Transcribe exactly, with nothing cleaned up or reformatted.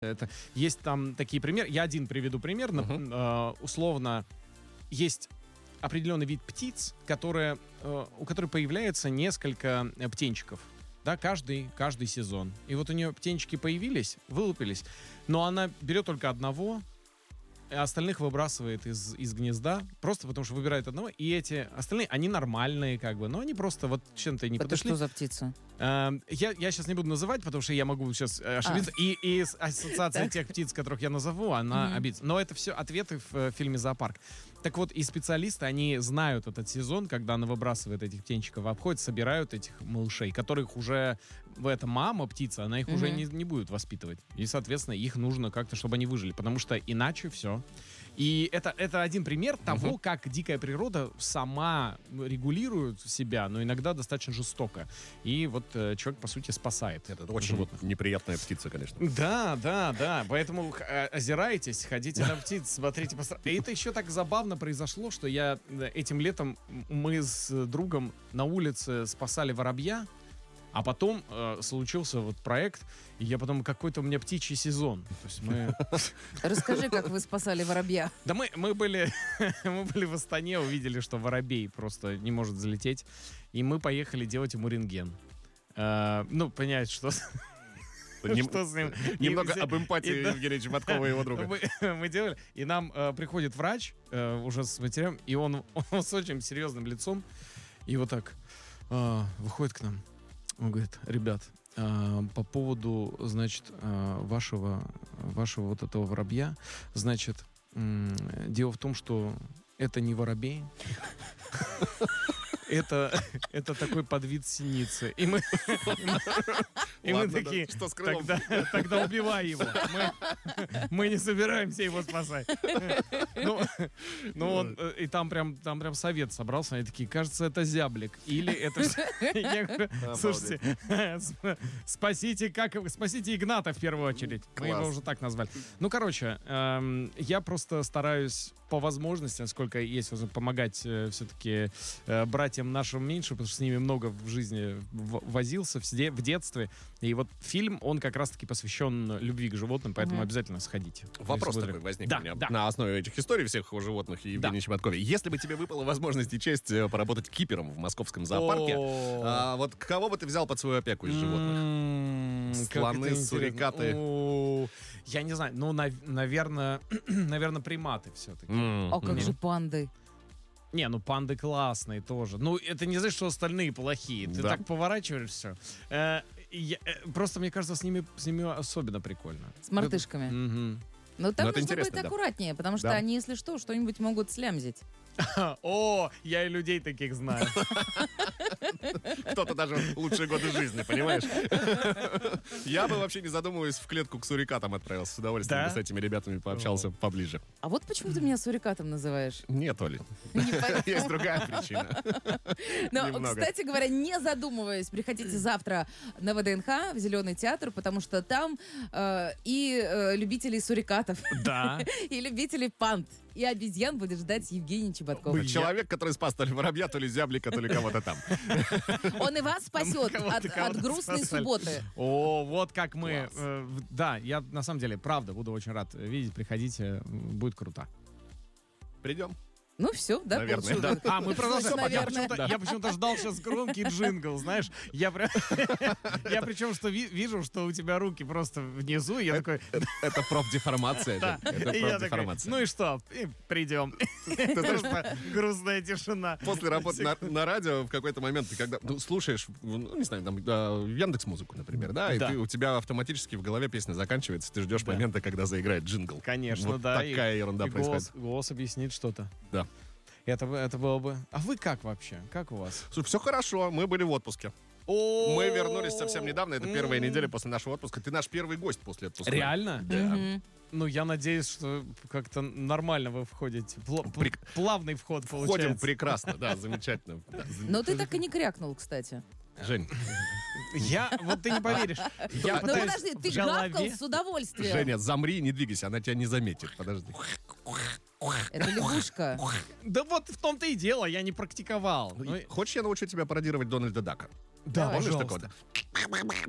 Это, есть там такие примеры. Я один приведу пример. Uh-huh. Э, условно, есть определенный вид птиц, которые, э, у которой появляется несколько птенчиков. Да, каждый, каждый сезон. И вот у нее птенчики появились, вылупились, но она берет только одного, а остальных выбрасывает из, из гнезда, просто потому что выбирает одного, и эти остальные, они нормальные, как бы, но они просто вот чем-то не Это подошли. что за птица? Uh, я, я сейчас не буду называть, потому что я могу сейчас ошибиться. А. И, и ассоциация тех птиц, которых я назову, она mm-hmm. обидится. Но это все ответы в э, фильме «Зоопарк». Так вот, и специалисты, они знают этот сезон, когда она выбрасывает этих птенчиков в обход, собирают этих малышей, которых уже, в это мама птица, она их mm-hmm. уже не, не будет воспитывать. И, соответственно, их нужно как-то, чтобы они выжили, потому что иначе все. И это, это один пример того, uh-huh. как дикая природа сама регулирует себя, но иногда достаточно жестоко. И вот э, человек, по сути, спасает это очень животных. Неприятная птица, конечно. Да, да, да. Поэтому э, озирайтесь, ходите на птиц, смотрите по сторонам. И это еще так забавно произошло, что я этим летом, мы с другом на улице спасали воробья, а потом э, случился вот проект, и я потом какой-то у меня птичий сезон. То есть мы... Расскажи, как вы спасали воробья. Да мы, мы, были, мы были в Астане, увидели, что воробей просто не может залететь, и мы поехали делать ему рентген. Э, ну, понять, что... Нем... что с ним? Немного и, об эмпатии и, Евгения Чеботкова и его друга. Мы, мы делали, и нам э, приходит врач э, уже с матерям, и он, он с очень серьезным лицом, и вот так э, выходит к нам. Он говорит: ребят, э, по поводу, значит, э, вашего, вашего вот этого воробья, значит, э, дело в том, что это не воробей, это, это такой подвид синицы. И мы, и мы такие, что с крылом? Тогда, тогда убивай его. Мы, мы не собираемся его спасать. Ну, ну он, и там прям, там прям совет собрался. Они такие: кажется, это зяблик. Или это... Я говорю: слушайте, спасите, как, спасите Игната в первую очередь. Мы его уже так назвали. Ну, короче, эм, я просто стараюсь по возможности, насколько есть возможность, помогать э, все-таки э, братьям нашим меньше, потому что с ними много в жизни в- возился в, де- в детстве. И вот фильм, он как раз-таки посвящен любви к животным, поэтому mm-hmm. обязательно сходите. Вопрос такой возник да, у меня да. на основе этих историй всех о животных и Евгении да. Чеботкове. Если бы тебе выпала возможность и честь поработать кипером в московском зоопарке, а, вот кого бы ты взял под свою опеку из животных? Слоны, сурикаты? Я не знаю, ну, наверное, наверное, приматы все-таки. А как же панды? Не, ну панды классные тоже. Ну, это не значит, что остальные плохие. Ты да. так поворачиваешь все. Э, я, э, просто, мне кажется, с ними, с ними особенно прикольно. С мартышками? Угу. Ну, там Но нужно быть да. аккуратнее, потому что да. они, если что, что-нибудь могут слямзить. О, я и людей таких знаю. Кто-то даже лучшие годы жизни, понимаешь? Я бы вообще, не задумываясь, в клетку к сурикатам отправился с удовольствием. С этими ребятами пообщался поближе. А вот почему ты меня сурикатом называешь? Нет, Оля. Есть другая причина. Но, кстати говоря, не задумываясь, приходите завтра на ВДНХ в Зеленый театр, потому что там и любители сурикатов, и любители панд, и обезьян будет ждать Евгений Чеботков. Человек, который спас то ли воробья, то ли зяблика, то ли кого-то там. Он и вас спасет от, от грустной субботы. О, вот как мы... Э, да, я на самом деле, правда, буду очень рад видеть. Приходите, будет круто. Придем. Ну все, да, наверное, да. А, мы продолжаем. Я почему-то, да. я почему-то ждал сейчас громкий джингл, знаешь. Я, прям, я причем что ви, вижу, что у тебя руки просто внизу, и я это, такой... Это, это профдеформация. Да. Это профдеформация. Ну и что? И придем. Грустная тишина. После работы на, на радио в какой-то момент ты когда ну, слушаешь, ну не знаю, там Яндекс.Музыку, например, да, и да. Ты, у тебя автоматически в голове песня заканчивается, ты ждешь да. момента, когда заиграет джингл. Конечно, вот да. такая и, ерунда и происходит. Голос, голос объяснит что-то. Да. Это, это было бы... А вы как вообще? Как у вас? Слушай, все хорошо, мы были в отпуске. О-о-о! Мы вернулись совсем недавно, это первая неделя после нашего отпуска. Ты наш первый гость после отпуска. Реально? Да. Mm-hmm. Ну, я надеюсь, что как-то нормально вы входите. Пл- Прик... Плавный вход получается. Входим прекрасно, да, замечательно. Но ты так и не крякнул, кстати. Жень. Я, вот ты не поверишь. Я ну подожди, ты гавкал с удовольствием. Женя, замри, не двигайся, она тебя не заметит. Подожди. Это лягушка. Да вот в том-то и дело, я не практиковал. Хочешь, я научу тебя пародировать Дональда Дака? Да, помнишь пожалуйста. такого?